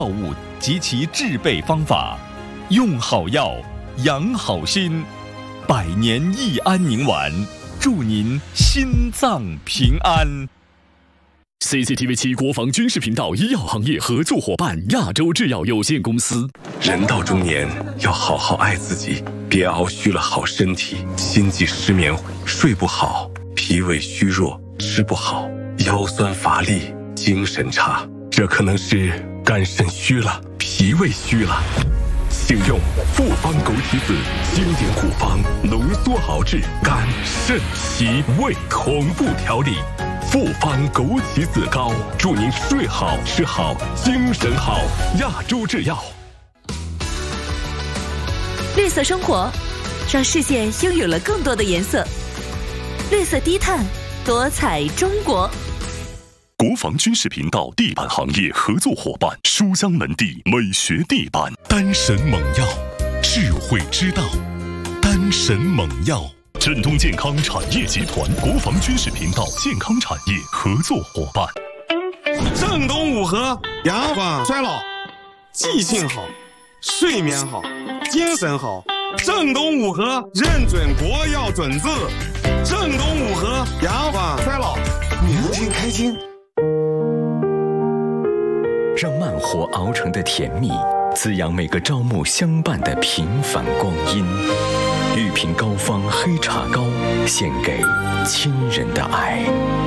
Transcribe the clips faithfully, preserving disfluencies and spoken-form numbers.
药物及其制备方法，用好药，养好心，百年益安宁丸，祝您心脏平安。 C C T V 七国防军事频道医药行业合作伙伴亚洲制药有限公司。 人到中年，要好好爱自己，别熬虚了好身体，心悸失眠，睡不好，脾胃虚弱，吃不好，腰酸乏力，精神差，这可能是肝肾虚了，脾胃虚了。请用复方枸杞子经典古方浓缩熬制肝肾脾胃同步调理。复方枸杞子膏，祝您睡好吃好精神好。亚洲制药。 绿色生活，让世界拥有了更多的颜色。绿色低碳，多彩中国。 国防军事频道地板行业合作伙伴书香门第美学地板。丹神猛药，智慧之道。丹神猛药。振东健康产业集团国防军事频道健康产业合作伙伴。 正东五合，牙关衰老，记性好，睡眠好，精神好。正东五合认准国药准字。正东五合，牙关衰老，年轻开心。 让慢火熬成的甜蜜滋养每个朝暮相伴的平凡光阴。玉瓶高方黑茶膏，献给亲人的爱。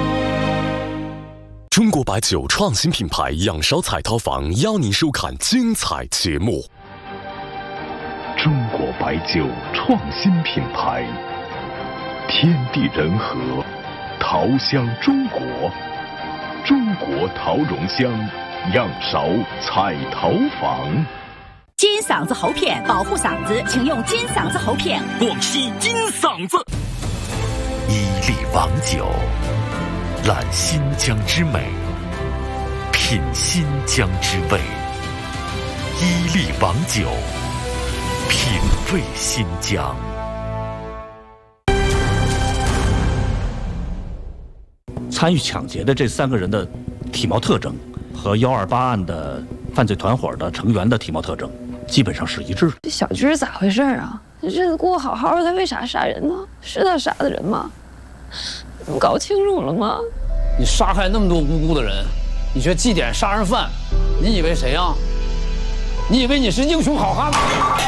中国白酒创新品牌仰韶彩陶坊邀您收看精彩节目。 中国白酒创新品牌，天地人和，陶香中国，中国陶容香，仰韶彩陶坊。 金嗓子喉片，保护嗓子，请用金嗓子喉片。 广西金嗓子。 伊利王酒，揽新疆之美，品新疆之味。伊利王酒，品味新疆。 参与抢劫的这三个人的体貌特征和幺二八案的犯罪团伙的成员的体貌特征基本上是一致的。 这小军是咋回事啊？日子过好好的，他为啥杀人呢？是他杀的人吗？你搞清楚了吗？ 你杀害那么多无辜的人，你却祭奠杀人犯，你以为谁啊？你以为你是英雄好汉吗？